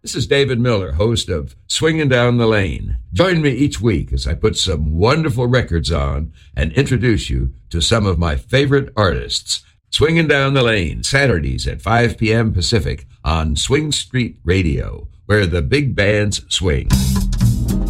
This is David Miller, host of Swinging Down the Lane. Join me each week as I put some wonderful records on and introduce you to some of my favorite artists. Swinging Down the Lane, Saturdays at 5 p.m. Pacific on Swing Street Radio, where the big bands swing.